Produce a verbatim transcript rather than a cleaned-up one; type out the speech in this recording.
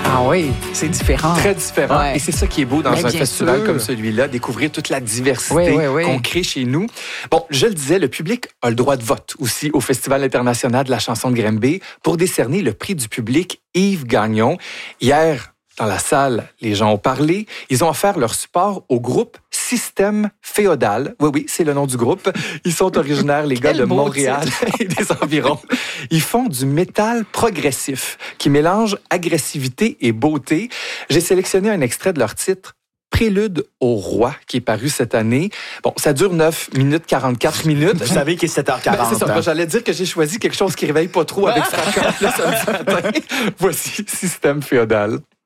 Ah oui, c'est différent. Très différent. Ouais. Et c'est ça qui est beau dans Mais un festival sûr. comme celui-là, découvrir toute la diversité oui, oui, oui. qu'on crée chez nous. Bon, je le disais, le public a le droit de vote aussi au Festival international de la chanson de Granby pour décerner le prix du public Yves Gagnon. Hier, dans la salle, les gens ont parlé. Ils ont offert leur support au groupe Système Féodal. Oui, oui, c'est le nom du groupe. Ils sont originaires, les gars de Montréal et des environs. Ils font du métal progressif qui mélange agressivité et beauté. J'ai sélectionné un extrait de leur titre, Prélude au roi, qui est paru cette année. Bon, ça dure neuf minutes quarante-quatre minutes. Vous savez qu'il est sept heures quarante. Ben, c'est ça. Hein? J'allais dire que j'ai choisi quelque chose qui réveille pas trop avec fracas le samedi matin. Voici Système Féodal.